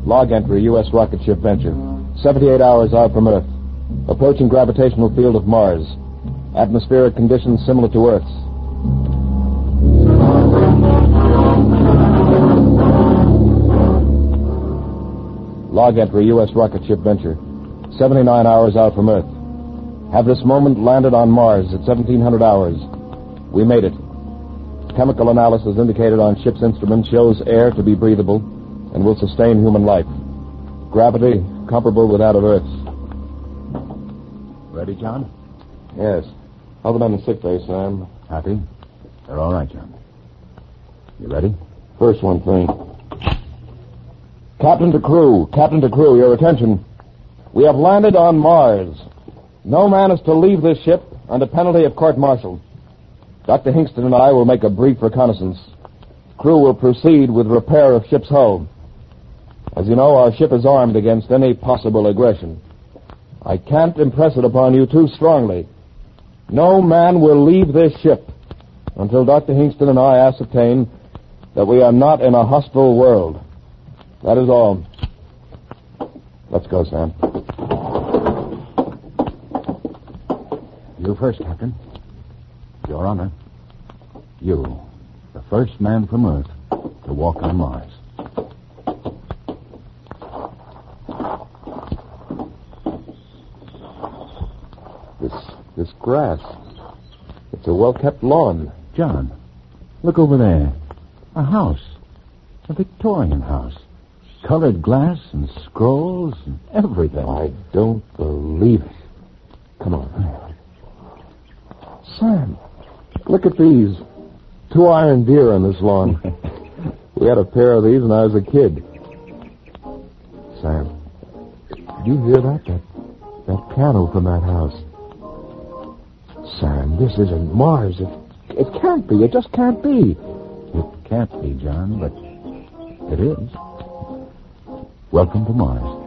Log entry, U.S. rocket ship Venture. 78 hours out from Earth. Approaching gravitational field of Mars. Atmospheric conditions similar to Earth's. Log entry, U.S. rocket ship Venture. 79 hours out from Earth. Have this moment landed on Mars at 1700 hours. We made it. Chemical analysis indicated on ship's instruments shows air to be breathable and will sustain human life. Gravity comparable with that of Earth's. Ready, John? Yes. How the men in sick bay, Sam? Happy? They're all right, John. You ready? First one thing. Captain to crew, your attention. We have landed on Mars. No man is to leave this ship under penalty of court-martial. Dr. Hingston and I will make a brief reconnaissance. Crew will proceed with repair of ship's hull. As you know, our ship is armed against any possible aggression. I can't impress it upon you too strongly. No man will leave this ship until Dr. Hingston and I ascertain that we are not in a hostile world. That is all. Let's go, Sam. You first, Captain. Your Honor. You, the first man from Earth to walk on Mars. This grass. It's a well-kept lawn. John, look over there. A house. A Victorian house. Colored glass and scrolls and everything. I don't believe it. Come on. Sam, look at these. 2 iron deer on this lawn. We had a pair of these when I was a kid. Sam, did you hear that? That piano from that house. Sam, this isn't Mars. It can't be. It just can't be. It can't be, John, but it is. Welcome to Mars.